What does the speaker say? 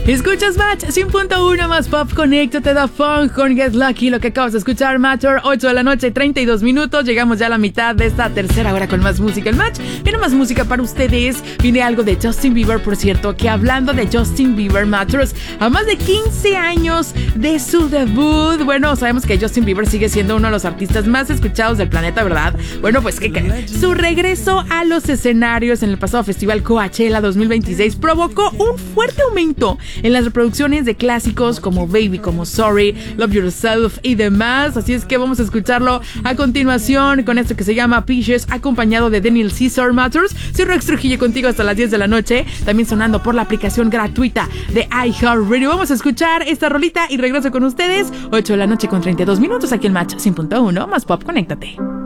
Escuchas Match 100.1 más Pop, conéctate da Funk con Get Lucky. Lo que acabas de escuchar, Matter, 8 de la noche, 32 minutos. Llegamos ya a la mitad de esta tercera hora con más música. El Match viene más música para ustedes. Viene algo de Justin Bieber, por cierto, que hablando de Justin Bieber, Matters, a más de 15 años de su debut. Bueno, sabemos que Justin Bieber sigue siendo uno de los artistas más escuchados del planeta, ¿verdad? Bueno, pues ¿qué creen? Su regreso a los escenarios en el pasado festival Coachella 2026 provocó un fuerte aumento en las reproducciones de clásicos como Baby, como Sorry, Love Yourself y demás. Así es que vamos a escucharlo a continuación con esto que se llama Peaches, acompañado de Daniel Caesar. Matters, soy Rex Trujillo contigo hasta las 10 de la noche, también sonando por la aplicación gratuita de iHeartRadio. Vamos a escuchar esta rolita y regreso con ustedes, 8 de la noche con 32 minutos aquí en Match 100.1 más Pop, conéctate.